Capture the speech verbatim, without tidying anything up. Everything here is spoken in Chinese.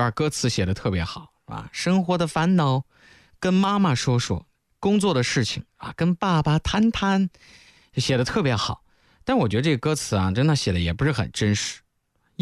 段歌词写的特别好啊，生活的烦恼跟妈妈说说，工作的事情啊跟爸爸谈谈，写的特别好。但我觉得这个歌词啊，真的写的也不是很真实